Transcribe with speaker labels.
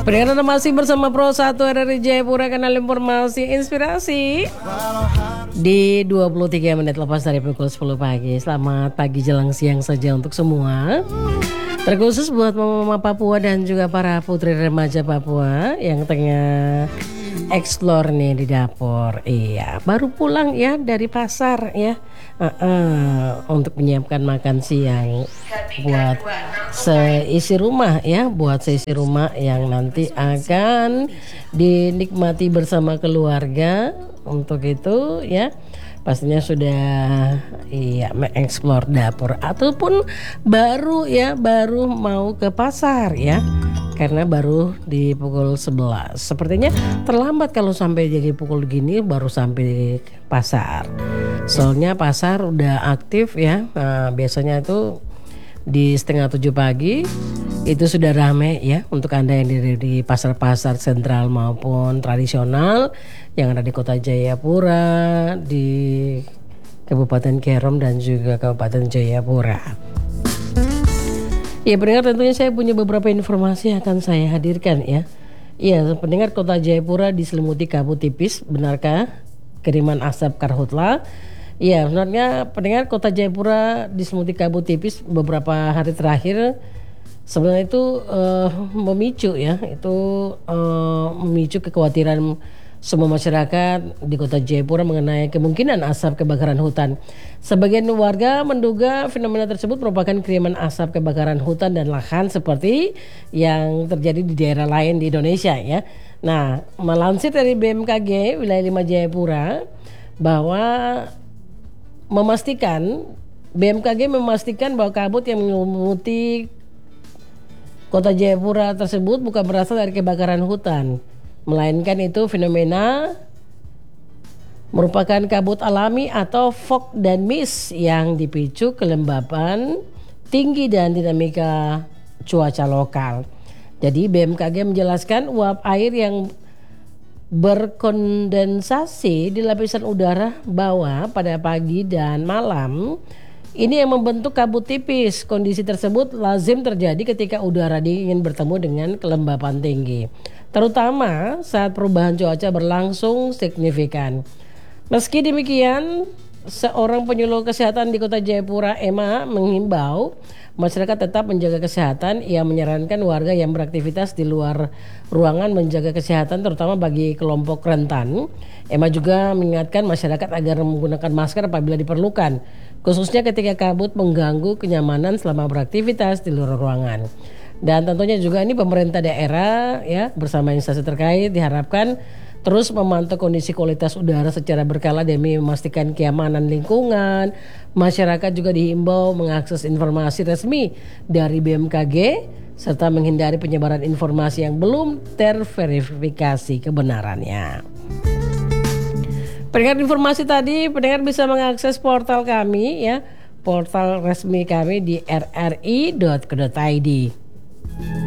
Speaker 1: Pendengar Anda masih bersama Pro 1 RRI Jayapura, kanal informasi inspirasi di 23 menit lepas dari pukul 10 pagi. Selamat pagi jelang siang saja untuk semua. Terkhusus buat mama-mama Papua dan juga para putri remaja Papua yang tengah explore nih di dapur. Iya, baru pulang ya dari pasar ya. Untuk menyiapkan makan siang buat seisi rumah ya, buat seisi rumah yang nanti akan dinikmati bersama keluarga. Untuk itu ya pastinya sudah mengeksplor dapur ataupun baru mau ke pasar ya, karena baru di pukul 11. Sepertinya terlambat kalau sampai jadi pukul gini baru sampai di pasar. Soalnya pasar udah aktif ya. Biasanya itu di 6:30 pagi itu sudah ramai ya, untuk Anda yang di pasar-pasar sentral maupun tradisional yang ada di Kota Jayapura, di Kabupaten Kerom dan juga Kabupaten Jayapura. Ya pendengar, tentunya saya punya beberapa informasi yang akan saya hadirkan ya. Ya pendengar, Kota Jayapura diselimuti kabut tipis, benarkah? Kiriman asap karhutla. Ya sebenarnya pendengar, Kota Jayapura diselimuti kabut tipis beberapa hari terakhir. Sebenarnya itu memicu kekhawatiran semua masyarakat di Kota Jayapura mengenai kemungkinan asap kebakaran hutan. Sebagian warga menduga fenomena tersebut merupakan kiriman asap kebakaran hutan dan lahan seperti yang terjadi di daerah lain di Indonesia ya. Nah, melansir dari BMKG wilayah 5 Jayapura bahwa BMKG memastikan bahwa kabut yang menyelimuti Kota Jayapura tersebut bukan berasal dari kebakaran hutan, melainkan itu fenomena merupakan kabut alami atau fog dan mist yang dipicu kelembapan tinggi dan dinamika cuaca lokal. Jadi BMKG menjelaskan uap air yang berkondensasi di lapisan udara bawah pada pagi dan malam ini yang membentuk kabut tipis. Kondisi tersebut lazim terjadi ketika udara dingin bertemu dengan kelembapan tinggi, terutama saat perubahan cuaca berlangsung signifikan. Meski demikian, seorang penyuluh kesehatan di Kota Jayapura, Emma, menghimbau masyarakat tetap menjaga kesehatan. Ia menyarankan warga yang beraktivitas di luar ruangan menjaga kesehatan, terutama bagi kelompok rentan. Emma juga mengingatkan masyarakat agar menggunakan masker apabila diperlukan, khususnya ketika kabut mengganggu kenyamanan selama beraktivitas di luar ruangan. Dan tentunya juga ini pemerintah daerah ya bersama instansi terkait diharapkan terus memantau kondisi kualitas udara secara berkala demi memastikan keamanan lingkungan. Masyarakat juga dihimbau mengakses informasi resmi dari BMKG serta menghindari penyebaran informasi yang belum terverifikasi kebenarannya. Pendengar, informasi tadi pendengar bisa mengakses portal kami ya, portal resmi kami di rri.co.id.